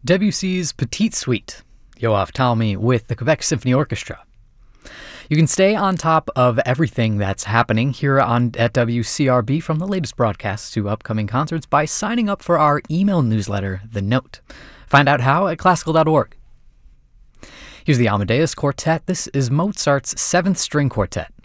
Debussy's Petite Suite, Yoav Talmy with the Quebec Symphony Orchestra. You can stay on top of everything that's happening here at WCRB, from the latest broadcasts to upcoming concerts, by signing up for our email newsletter, The Note. Find out how at classical.org. Here's the Amadeus Quartet. This is Mozart's 7th String Quartet.